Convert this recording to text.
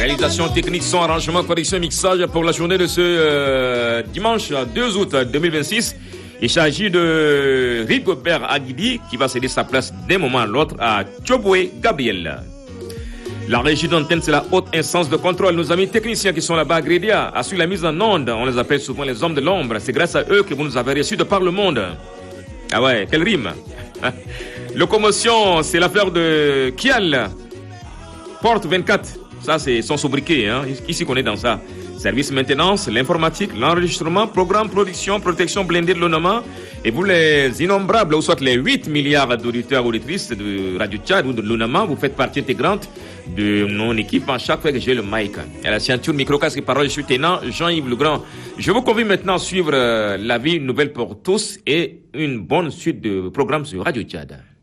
Réalisation technique, son, arrangement, correction, mixage pour la journée de ce dimanche 2 août 2026. Il s'agit de Rigobert Aguidi qui va céder sa place d'un moment à l'autre à Tchoboué Gabriel. La régie d'antenne, c'est la haute instance de contrôle. Nos amis techniciens qui sont là-bas à Grédia, assurent la mise en onde. On les appelle souvent les hommes de l'ombre. C'est grâce à eux que vous nous avez reçus de par le monde. Ah ouais, quelle rime. Locomotion, c'est l'affaire de Kial. Porte 24. Ça, c'est son sobriquet. Hein. Qui s'y connaît dans ça? Service maintenance, l'informatique, l'enregistrement, programme, production, protection blindée de l'ONAMA. Et vous, les innombrables, ou soit les 8 milliards d'auditeurs, auditrices de Radio Tchad ou de l'ONAMA, vous faites partie intégrante de mon équipe à chaque fois que j'ai le mic. À la ceinture micro-casque et parole, je suis tenant Jean-Yves Legrand. Je vous convie maintenant à suivre La Vie Nouvelle pour tous et une bonne suite de programmes sur Radio Tchad.